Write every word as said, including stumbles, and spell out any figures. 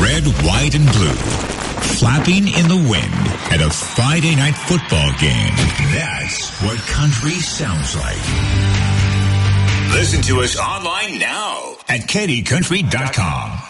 red, white, and blue, flapping in the wind at a Friday night football game. That's what country sounds like. Listen to us online now at K D country dot com.